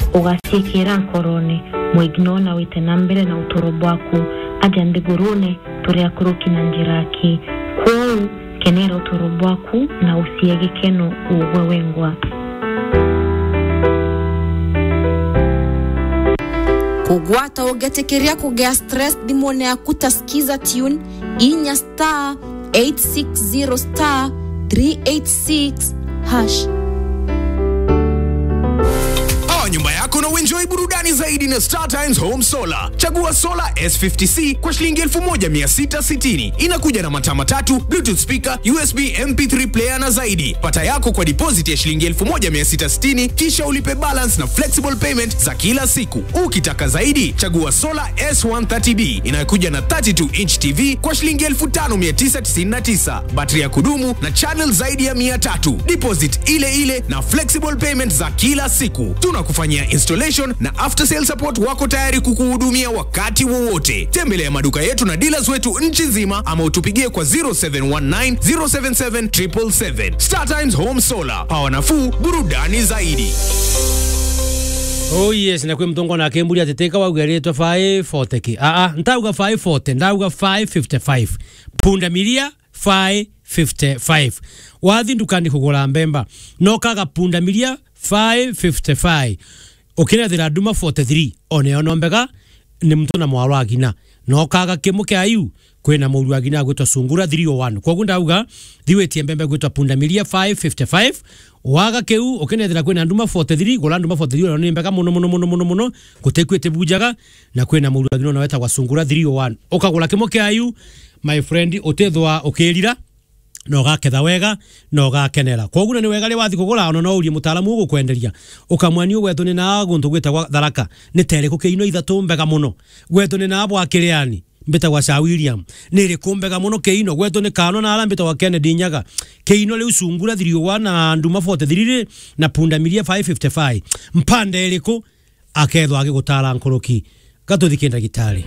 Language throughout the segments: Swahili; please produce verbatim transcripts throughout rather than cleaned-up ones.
ugasikira nkoroni muignona witenambere na utorobo waku aja ndigurune turia kuruki na njiraki kwou kenera utorobo waku na usiege keno uwe wengwa. Kugwata ugetekeria kugea stress dimone ya kutasikiza tune inya star eight six zero star three eight six hash. Nyumba yako na uenjoy burudani zaidi na Star Times Home Solar. Chagua Solar S fifty C kwa shilingi elfu moja mia sita sitini. Inakuja na mataa matatu, Bluetooth speaker, U S B M P three player na zaidi. Pata yako kwa deposit ya shilingi elfu moja mia sita sitini, kisha ulipe balance na flexible payment za kila siku. Ukitaka zaidi, chagua Solar S one thirty B inayokuja na thirty-two inch T V kwa shilingi elfu tano mia tisa tisini na tisa. Battery ya kudumu na channel zaidi ya mia tatu. Deposit ile ile na flexible payment za kila siku. Tunakufanyia installation na after sale support wako tayari kukuhudumia wakati wowote. Tembelea maduka yetu na dealers wetu nchi nzima ama utupigie kwa zero seven one nine zero seven seven seven seven. Star Times Home Solar. Power nafuu, burudani zaidi. Oh yes, na kwe mtongo na kembuli ateteka wa ugaretwa five forty ki. Ah ah, ntauga five forty, ndauga five fifty-five. Punda milia five fifty-five. Wathi ndukani kugula mbemba. No kaga punda milia five fifty-five. Okina thira duma forty-three. One ono mbega ni mtu na mwaro agina. No kaga kemuke ayu kwena mwaro agina gwetwa sungura three oh one. Kwa gunda uga thiweti mbembe gwetwa punda milia five fifty-five. Waga keu okina thira kwena nduma forty-three, gola nduma forty-three ono mbega muno muno muno muno muno kutekwete bujaga na kwena mwaro agina na weta kwa sungura three oh one. Okagula kemuke ayu my friend otethwa okelira no gaketha wega no gakenera koguna ni wega ri wathi kugura ono no urie mutaalamu ugukwenderia ukamwani ugwetu ni na guntu gweta gwa Tharaka ni tere kukeino ithatu mbega muno gwetu ni na bwa kiriani mbeta gwa Sir William ni ri kumbega muno keino gwetu ni kano na alambita wa Kennedy Nyaga keino le usungura three oh one na nduma forty-three na punda milia five fifty-five mpande iriku akethwa agigutara nkoroki gatuthikenda gitari.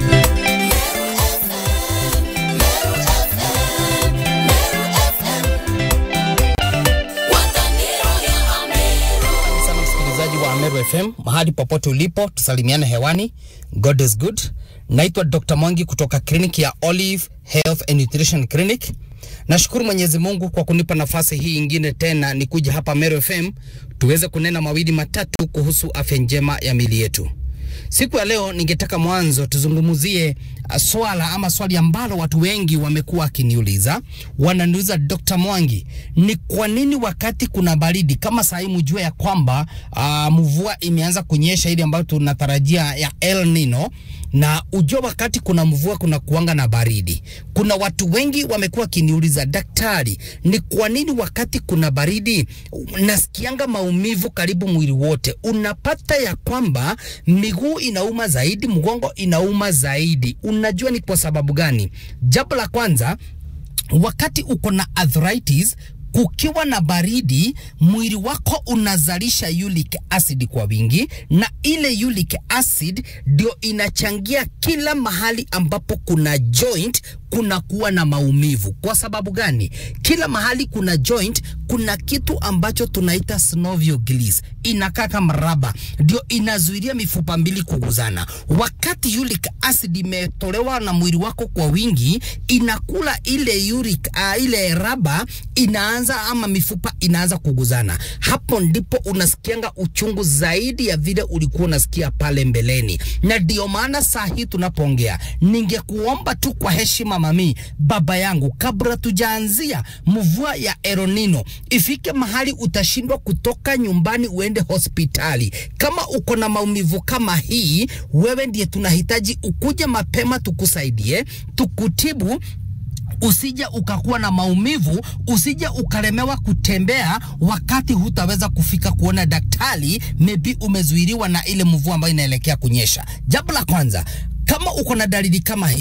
Meru F M, mahali popote ulipo, tusalimiane hewani. God is good. Naitwa Doctor Mwangi kutoka kliniki ya Olive Health and Nutrition Clinic. Nashukuru Mwenyezi Mungu kwa kunipa nafasi hii ingine tena nikuja hapa Meru F M tuweze kunena mawili matatu kuhusu afya njema ya miili yetu. Siku ya leo ningetaka mwanzo tuzungumuzie uh, swala ama swali ambalo watu wengi wamekuwa kiniuliza. Wananiuliza, Doctor Mwangi, ni kwa nini wakati kuna baridi kama saa hii mjue ya kwamba uh, mvua imeanza kunyesha ile ambayo tunatarajia ya El Nino, na ujue wakati kuna mvua kuna kuanga na baridi. Kuna watu wengi wamekuwa kiniuliza, daktari, ni kwa nini wakati kuna baridi nasikianga maumivu karibu mwili wote? Unapata ya kwamba miguu inauma zaidi, mgongo inauma zaidi. Unajua ni kwa sababu gani? Jambo la kwanza, wakati uko na arthritis, kukiwa na baridi, mwili wako unazalisha uric acid kwa wingi, na ile uric acid ndio inachangia kila mahali ambapo kuna joint kuna kuwa na maumivu. Kwa sababu gani? Kila mahali kuna joint kuna kitu ambacho tunaita synovial gills, inakaa kama raba, ndio inazuilia mifupa mbili kuguzana. Wakati uric acid imetolewa na mwili wako kwa wingi, inakula ile uric uh, ile raba, inaanza ama mifupa inaanza kuguzana. Hapo ndipo unasikianga uchungu zaidi ya vile ulikuwa unasikia pale mbeleni. Na ndio maana saa hii tunapoongea, ningekuomba tu kwa heshima mami, baba yangu, kabla tujaanzia mvua ya El Nino, ifike mahali utashindwa kutoka nyumbani uende hospitali. Kama uko na maumivu kama hii, wewe ndiye tunahitaji ukuje mapema tukusaidie, tukutibu. Usija ukakuwa na maumivu, usija ukalemewa kutembea wakati hutaweza kufika kuona daktari, maybe umezuiliwa na ile mvua ambayo inaelekea kunyesha. Jambo la kwanza, kama uko na dalili kama hizi,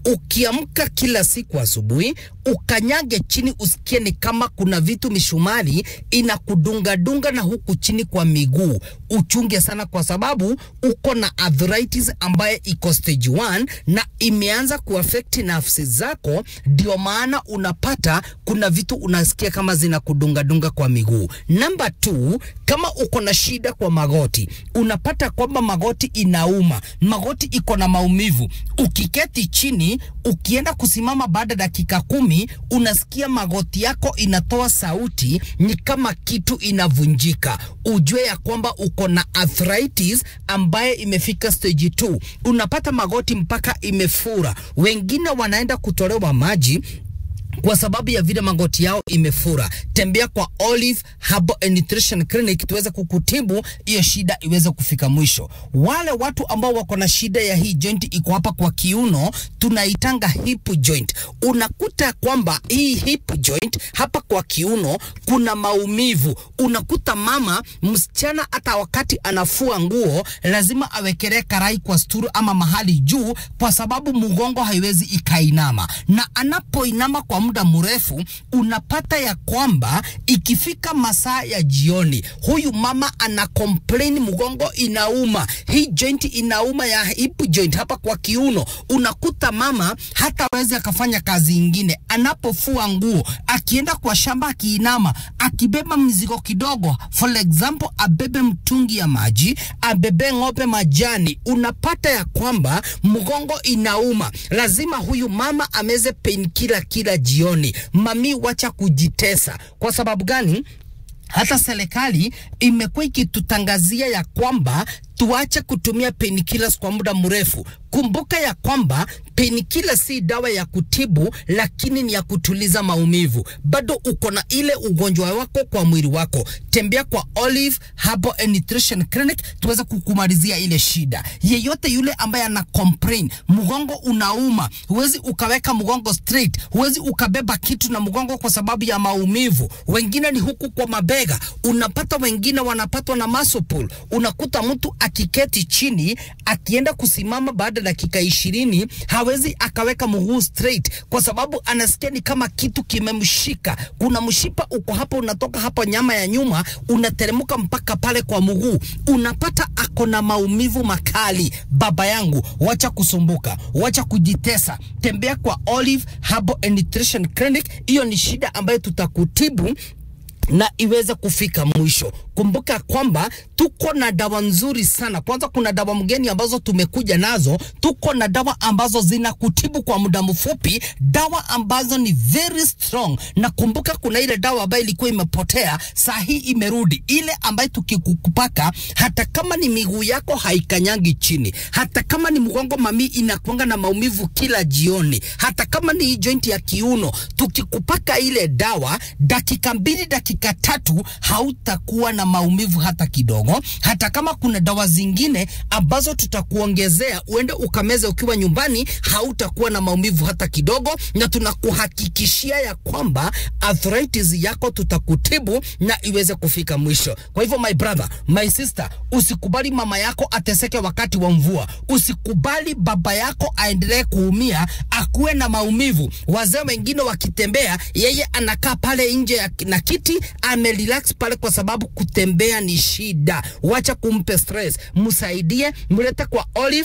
Ukiamka kila siku asubuhi, ukanyage chini usikie ni kama kuna vitu mishumari inakudunga dunga na huku chini kwa miguu. Uchunge sana kwa sababu uko na arthritis ambaye iko stage one na imeanza kuaffect nafsi zako, ndio maana unapata kuna vitu unasikia kama zinakudunga dunga kwa miguu. Number two, kama uko na shida kwa magoti, unapata kwamba magoti inauma, magoti iko na maumivu. Ukiketi chini, ukienda kusimama baada dakika kumi, unasikia magoti yako inatoa sauti ni kama kitu inavunjika. Ujue ya kwamba uko na arthritis ambaye imefika stage two. Unapata magoti mpaka imefura. Wengine wanaenda kutolewa maji kwa sababu ya vile magoti yao imefura. Tembea kwa Olive Herbal and Nutrition Clinic tuweze kukutibu hiyo shida iweze kufika mwisho. Wale watu ambao wako na shida ya hii joint iko hapa kwa kiuno, tunaitanga hip joint. Unakuta kwamba hii hip joint hapa kwa kiuno kuna maumivu. Unakuta mama msichana hata wakati anafua nguo lazima awekelee karai kwa sturu ama mahali juu, kwa sababu mgongo haiwezi ikainama, na anapoinama kwa muda mrefu unapata ya kwamba ikifika masaa ya jioni huyu mama ana complain mgongo inauma, hii joint inauma ya hip joint hapa kwa kiuno. Unakuta mama hata wezi akafanya kazi ingine, anapofua nguo, akienda kwa shamba akiinama, akibeba mzigo kidogo, for example abebe mtungi ya maji, abebe ng'ombe majani, unapata ya kwamba mgongo inauma. Lazima huyu mama ameze painkiller kila jioni. Mami, wacha kujitesa. Kwa sababu gani? Hata serikali imekuwa ikitutangazia ya kwamba tuache kutumia painkillers kwa muda mrefu. Kumbuka ya kwamba painkiller si dawa ya kutibu, lakini ni ya kutuliza maumivu. Bado uko na ile ugonjwa wako kwa mwili wako. Tembea kwa Olive Herbal and Nutrition Clinic tuweze kukumalizia ile shida. Yeyote yule ambaye ana complain mgongo unauma, huwezi ukaweka mgongo straight, huwezi ukabeba kitu na mgongo kwa sababu ya maumivu. Wengine ni huku kwa mabega, unapata wengine wanapatwa na muscle pull. Unakuta mtu akiketi chini, akienda kusimama baada dakika ishirini hawezi akaweka mguu straight kwa sababu anasikia ni kama kitu kimemshika. Kuna mshipa uko hapo, unatoka hapo nyama ya nyuma unateremka mpaka pale kwa mguu, unapata ako na maumivu makali. Baba yangu, wacha kusumbuka, wacha kujitesa. Tembea kwa Olive Herbal and Nutrition Clinic. Hiyo ni shida ambayo tutakutibu na iweze kufika mwisho. Kumbuka kwamba tuko na dawa nzuri sana. Kwanza kuna dawa mgeni ambazo tumekuja nazo. Tuko na dawa ambazo zinakutibu kwa muda mfupi, dawa ambazo ni very strong. Na kumbuka kuna ile dawa ambayo ilikuwa imepotea, saa hii imerudi. Ile ambayo tukikupaka, hata kama ni miguu yako haikanyangi chini, hata kama ni mgongo mami inakuanga na maumivu kila jioni, hata kama ni joint ya kiuno, tukikupaka ile dawa dakika mbili dakika tatu hautakuwa na maumivu hata kidogo. Hata kama kuna dawa zingine ambazo tutakuongezea uende ukameze ukiwa nyumbani, hautakuwa na maumivu hata kidogo, na tunakuhakikishia ya kwamba arthritis yako tutakutibu na iweze kufika mwisho. Kwa hivyo my brother, my sister, usikubali mama yako ateseke wakati wa mvua. Usikubali baba yako aendelee kuumia, akuwe na maumivu. Wazee wengine wakitembea, yeye anakaa pale nje ya na kiti amerelax pale kwa sababu kutembea ni shida. Wacha kumpe stress, msaidie, mlete kwa Olive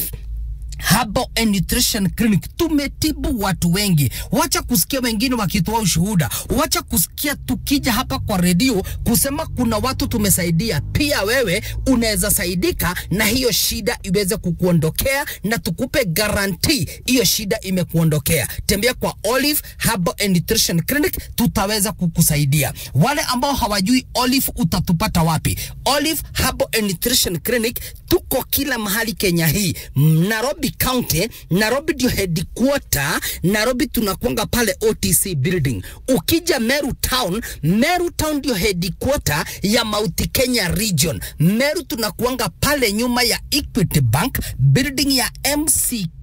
Herbal and Nutrition Clinic. Tumetibu watu wengi. Wacha kusikia wengine wakitoa ushuhuda. Wacha kusikia tukija hapa kwa redio kusema kuna watu tumesaidia. Pia wewe unaweza saidika na hiyo shida iweze kukuondokea, na tukupe guarantee hiyo shida imekuondokea. Tembea kwa Olive Herbal and Nutrition Clinic, tutaweza kukusaidia. Wale ambao hawajui Olive utatupata wapi? Olive Herbal and Nutrition Clinic tuko kila mahali Kenya hii. Nairobi County, Nairobi ndio headquarter. Nairobi tunakuanga pale O T C building. Ukija Meru Town, Meru Town ndio headquarter ya Mount Kenya region. Meru tunakuanga pale nyuma ya Equity Bank, building ya M C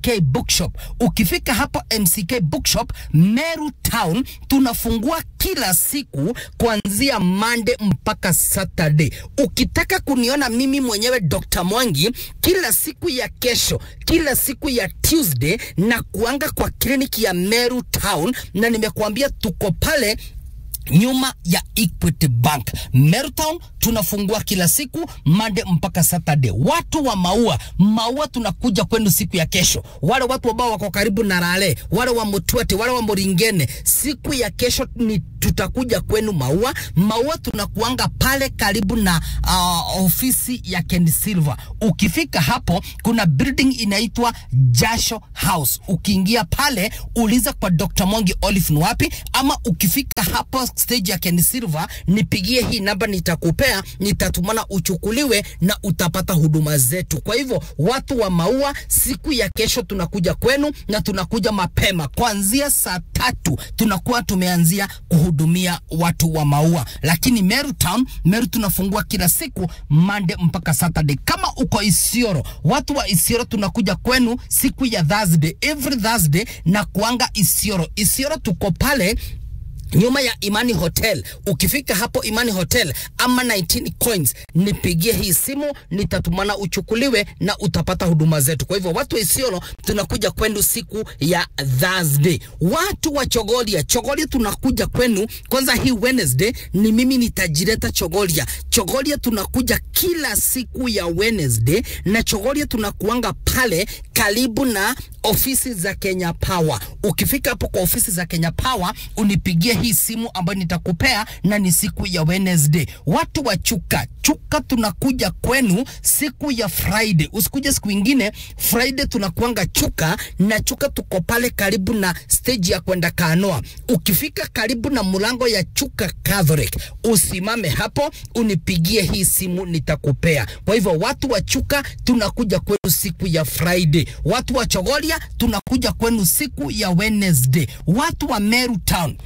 K Bookshop. Ukifika hapo M C K Bookshop Meru Town, tunafungua kila siku kuanzia Monday mpaka Saturday. Ukitaka kuniona mimi mwenyewe Doctor Mwangi kila siku ya kesho, kila siku ya Tuesday na kuanga kwa kliniki ya Meru Town, na nimekuambia tuko pale nyuma ya Equity Bank. Meru Town tunafungua kila siku Monday mpaka Saturday. Watu wa Maua, Maua tunakuja kwenu siku ya kesho. Wale watu ambao wako karibu na Rale, wale wa Mutwete, wale wa Moringene, siku ya kesho ni tutakuja kwenu Maua. Maua tunakuanga pale karibu na uh, ofisi ya Ken Silver. Ukifika hapo kuna building inaitwa Jasho House. Ukiingia pale uliza kwa Doctor Mwangi Olive ni wapi, ama ukifika hapo stage ya Ken Silver nipigie hii namba nitakupea, nitatumana uchukuliwe na utapata huduma zetu. Kwa hivyo watu wa Maua, siku ya kesho tunakuja kwenu na tunakuja mapema kuanzia saa tatu tunakuwa tumeanzia kuhudumia watu wa Maua. Lakini Meru Town, Meru tunafungua kila siku Monday mpaka Saturday. Kama uko Isiolo, watu wa Isiolo tunakuja kwenu siku ya Thursday, every Thursday na kuanga Isiolo. Isiolo tuko pale nyuma ya Imani Hotel. Ukifika hapo Imani Hotel ama nineteen coins nipigie hii simu, nitatumana uchukuliwe na utapata huduma zetu. Kwa hivyo watu wa Isiolo tunakuja kwenu siku ya Thursday. Watu wa Chogolia, Chogolia tunakuja kwenu kwanza hii Wednesday, ni mimi nitajireta Chogolia. Chogolia tunakuja kila siku ya Wednesday, na Chogolia tunakuanga pale karibu na ofisi za Kenya Power. Ukifika hapo kwa ofisi za Kenya Power unipigie hii simu ambayo nitakupea, na ni siku ya Wednesday. Watu wa Chuka, Chuka tunakuja kwenu siku ya Friday. Usikuje siku ingine, Friday tunakuanga Chuka, na Chuka tuko pale karibu na stage ya kwenda Kanoa. Ukifika karibu na mulango ya Chuka Catholic, usimame hapo unipigie hii simu nitakupea. Kwa hivyo watu wa Chuka tunakuja kwenu siku ya Friday. Watu wa Chogolia tunakuja kwenu siku ya Wednesday. Watu wa Meru Town,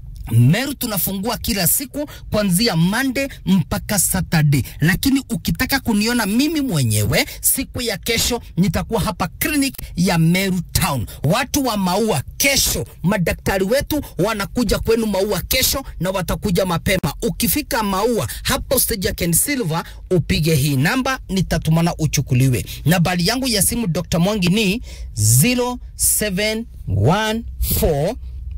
Meru tunafungua kila siku kuanzia Monday mpaka Saturday. Lakini ukitaka kuniona mimi mwenyewe siku ya kesho, nitakuwa hapa clinic ya Meru Town. Watu wa Maua, kesho madaktari wetu wanakuja kwenu Maua kesho, na watakuja mapema. Ukifika Maua hapo stage ya Ken Silver upige hii namba, nitatumana uchukuliwe. Nambari yangu ya simu Doctor Mwangi ni zero seven one four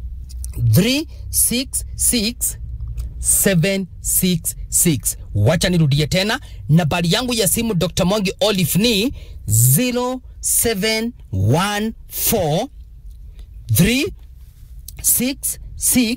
three six six seven six six. Wacha nirudie tena, nambari yangu ya simu Doctor Mwangi Olive ni zero seven one four three six six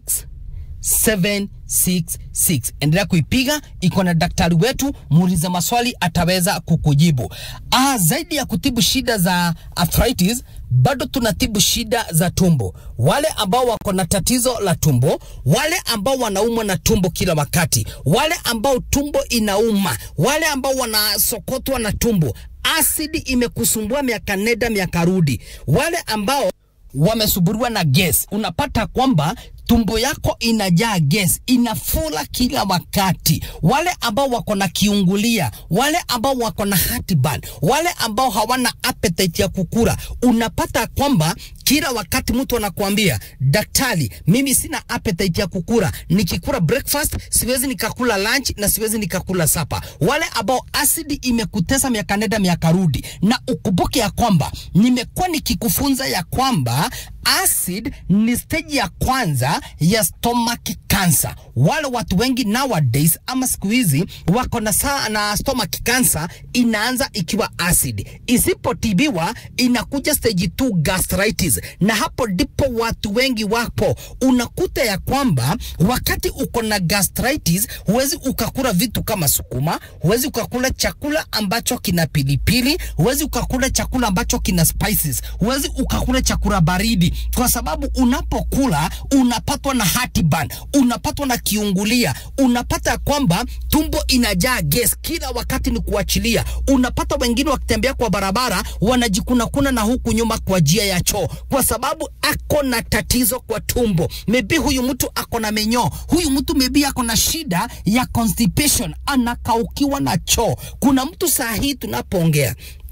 seven six six. Endelea kuipiga, iko na daktari wetu, muulize maswali ataweza kukujibu. Ah, zaidi ya kutibu shida za arthritis, bado tunatibu shida za tumbo. Wale ambao wako na tatizo la tumbo, wale ambao wanaumwa na tumbo kila wakati, wale ambao tumbo inauma, wale ambao wanasokotwa na tumbo, asidi imekusumbua miaka nenda miaka rudi, wale ambao wamesumbuliwa na gas, unapata kwamba tumbo yako inajaa gas, inafura kila wakati, wale ambao wako na kiungulia, wale ambao wako na heartburn, wale ambao hawana appetite ya kukula, unapata kwamba kila wakati mtu anakuambia, daktari, mimi sina appetite ya kukula, nikikula breakfast siwezi nikakula lunch na siwezi nikakula supper. Wale ambao asidi imekutesa miaka nenda miaka rudi, na ukumbuke ya kwamba nimekuwa nikikufunza ya kwamba acid ni stage ya kwanza ya stomach cancer. Wale watu wengi nowadays ama siku hizi wako na saa na stomach cancer inaanza ikiwa acid, isipotibiwa inakuja stage two gastritis, na hapo ndipo watu wengi wapo. Unakuta ya kwamba wakati uko na gastritis huwezi ukakula vitu kama sukuma, huwezi ukakula chakula ambacho kina pilipili, huwezi ukakula chakula ambacho kina spices, huwezi ukakula chakula baridi, kwa sababu unapokula unapatwa na heartburn, unapatwa na kiungulia, unapata kwamba tumbo inajaa gas kila wakati ni kuachilia. Unapata wengine wakitembea kwa barabara wanajikuna kuna na huku nyuma kwa njia ya choo, kwa sababu ako na tatizo kwa tumbo. Maybe huyu mtu ako na menyo, huyu mtu maybe ako na shida ya constipation, anakaukiwa na choo. Kuna mtu saa hii tunapoongea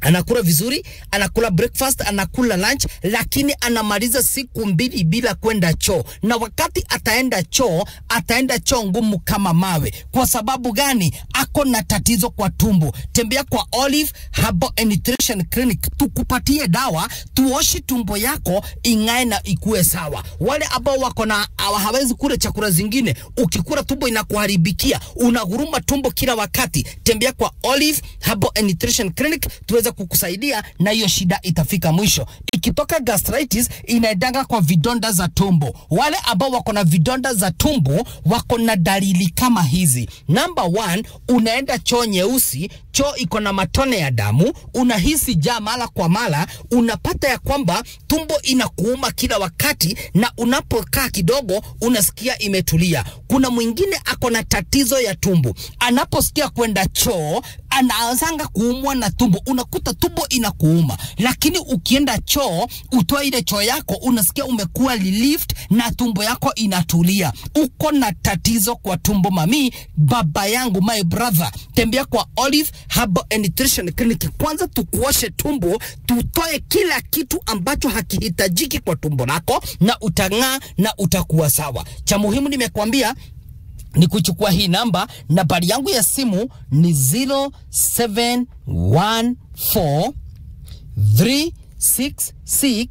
anakula vizuri, anakula breakfast, anakula lunch, lakini anamaliza siku mbili bila kwenda choo. Na wakati ataenda choo, ataenda choo ngumu kama mawe. Kwa sababu gani? Ako na tatizo kwa tumbo. Tembea kwa Olive Herbal and Nutrition Clinic, tukupatie dawa, tuoshe tumbo yako ingae na ikue sawa. Wale ambao wako na hawawezi kula chakula zingine, ukikula tumbo inakuharibikia, unaguruma tumbo kila wakati, tembea kwa Olive Herbal and Nutrition Clinic, tuweza kukusaidia na hiyo shida itafika mwisho. Ikitoka gastritis, inaendanga kwa vidonda za tumbo. Wale ambao wako na vidonda za tumbo wako na dalili kama hizi. Number one, unaenda choo nyeusi, choo iko na matone ya damu, unahisi njaa mara kwa mara, unapata ya kwamba tumbo inakuuma kila wakati, na unapokaa kidogo unasikia imetulia. Kuna mwingine ako na tatizo ya tumbo, anaposikia kwenda choo anaanzanga kuumwa na tumbo, unakuta tumbo inakuuma, lakini ukienda choo utoa ile choo yako unasikia umekuwa relieved na tumbo yako inatulia. Uko na tatizo kwa tumbo mami, baba yangu, my brother, tembea kwa Olive Herbal and Nutrition Clinic. Kwanza tukuoshe tumbo, tutoe kila kitu ambacho hakihitajiki kwa tumbo lako, na utang'aa na utakuwa sawa. Cha muhimu nimekuambia ni kuchukua hii namba. Nambari yangu ya simu ni zero seven one four three six six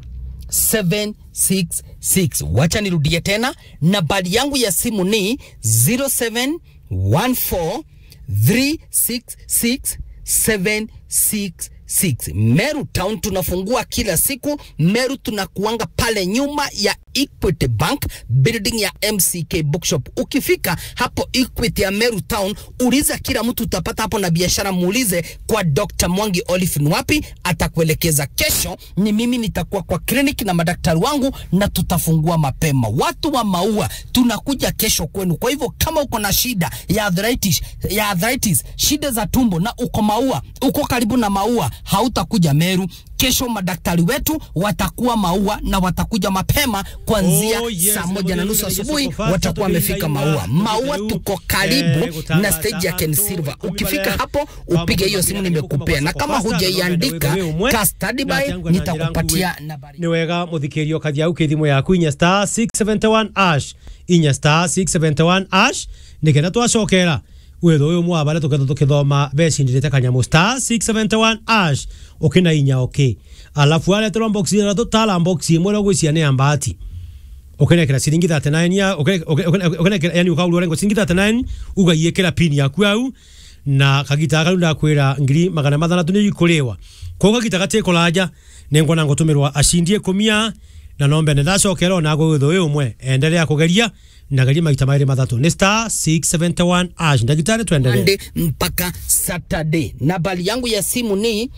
seven six six. Wacha nirudie tena. Nambari yangu ya simu ni zero seven one four three six six seven six six. Meru Town tunafungua kila siku. Meru tunakuanga pale nyuma ya Equity Bank building ya M C K Bookshop. Ukifika hapo Equity ya Meru Town, uliza kila mtu utapata hapo na biashara, muulize kwa Doctor Mwangi Olive ni wapi, atakuelekeza. Kesho ni mimi nitakuwa kwa clinic na madaktari wangu na tutafungua mapema. Watu wa Maua tunakuja kesho kwenu. Kwa hivyo kama uko na shida ya arthritis, ya arthritis, shida za tumbo na uko Maua, uko karibu na Maua, hautakuja Meru. Kesho madaktari wetu watakuwa Maua na watakuja mapema kuanzia oh, yes, saa moja na nusu asubuhi watakuwa wamefika Maua. Maua tuko karibu eh, na stage ya Ken Silver. Ukifika hapo upige hiyo simu nimekupea, na kama hujaiandika ka study by nitakupatia nambari. Ni wega muthikirio kathia ukithimo yaku inya star six seven one ash inya star six seven one ash nikenda twacokera wetho uyu mwabale tuketho tukithoma becindirite kanyamu star six seven one ash okina inya okay. Alafu ale tro box ira to tala box imwe gwisia ne ambati okenekera siringi thirty-nine ya okenekera yani ukaulu rengo siringi thirty-nine ugayekera pin yaku au na kagita kalunda kwira ngiri magana mathanatu ni ikulewa koga kitagate kolaja nengo nango tumirwa ashindie kumia na nombe ne dacokera na go wetho uyu mwe endelea kugeria na gari maita maire mathatu ni star six seven one ash. Ndagitari tuendelee Monday mpaka Saturday. Nambari yangu ya simu ni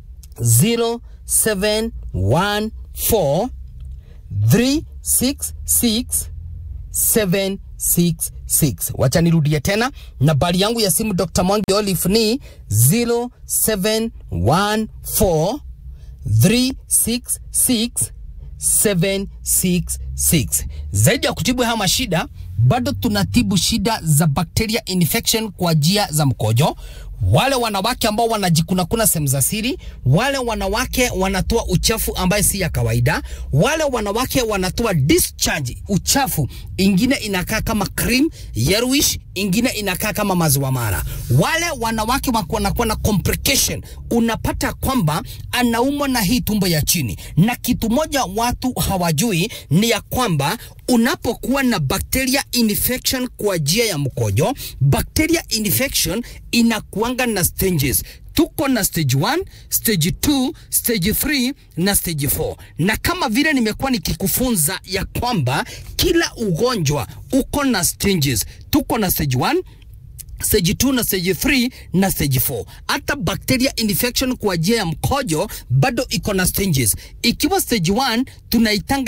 zero seven one four three six six seven six six. Wacha nirudie tena. Nambari yangu ya simu Doctor Mwangi Olive ni zero seven one four three six six seven six six. Zaidi ya kutibu haya mashida, bado tunatibu shida za bacteria infection kwa njia za mkojo. Wale wanawake ambao wanajikuna kuna sehemu za siri, wale wanawake wanatoa uchafu ambaye si ya kawaida, wale wanawake wanatoa discharge uchafu, ingine inakaa kama cream yellowish, ingine inakaa kama maziwa mara. Wale wanawake wanakuwa na complication, unapata kwamba anaumwa na hii tumbo ya chini. Na kitu moja watu hawajui ni ya kwamba unapokuwa na bacteria infection kwa njia ya mkojo, bacteria infection inakuanga na stages. Tuko na stage one, stage two, stage three na stage four. Na kama vile nimekuwa nikikufunza ya kwamba kila ugonjwa uko na stages. Tuko na stage one, stage two na stage three na stage four. Hata bacteria infection kwa njia ya mkojo bado iko na stages. Ikiwa stage one tunaitanga U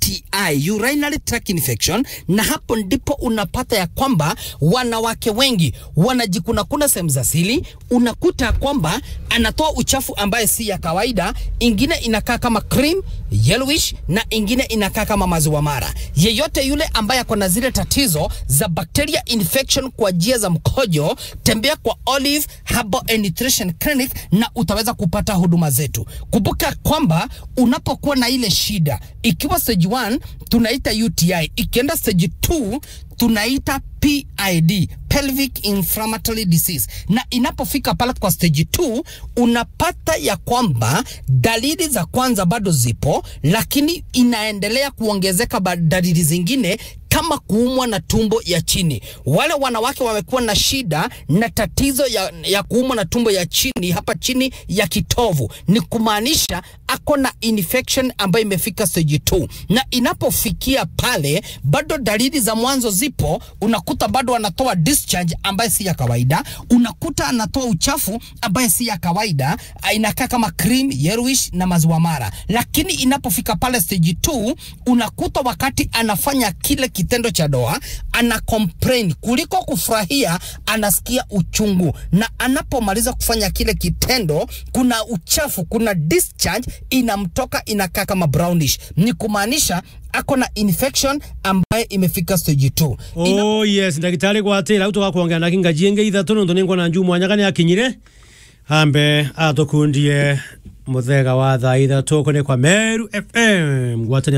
T I, urinary tract infection, na hapo ndipo unapata ya kwamba wanawake wengi wanajikuna kuna sehemu za siri, unakuta kwamba anatoa uchafu ambaye si ya kawaida, ingine inakaa kama cream, yellowish, na ingine inakaa kama maziwa mara. Yeyote yule ambaye ako na zile tatizo za bacteria infection kwa njia za mkojo, tembea kwa Olive Herbal and Nutrition Clinic na utaweza kupata huduma zetu. Kumbuka kwamba unapokuwa na ile shida, ikiwa stage one tunaita U T I, ikienda stage two tunaita P I D, pelvic inflammatory disease, na inapofika pale kwa stage two unapata ya kwamba dalili za kwanza bado zipo, lakini inaendelea kuongezeka dalili zingine kama kuumwa na tumbo ya chini. Wale wanawake wamekuwa na shida na tatizo ya, ya kuumwa na tumbo ya chini, hapa chini ya kitovu, ni kumaanisha ako na infection ambayo imefika stage two, na inapofikia pale bado dalili za mwanzo zipo, unakuta bado anatoa discharge ambayo si ya kawaida, unakuta anatoa uchafu ambayo si ya kawaida, inakaa kama cream, yellowish na maziwa mara. Lakini inapofika pale stage two, unakuta wakati anafanya kile kitendo cha doa, ana complain, kuliko kufurahia anasikia uchungu, na anapomaliza kufanya kile kitendo kuna uchafu, kuna discharge inamtoka, inakaa kama brownish, ni kumaanisha ako na infection ambaye imefika stage two. Oh Ina... yes, ndagitari kwa atira uto wakuongea na kinga jienge ithatu ndo ningo na njumu anyagani akinyire ambe atokundie muthega wa thaa ithatu kone kwa Meru F M gwatani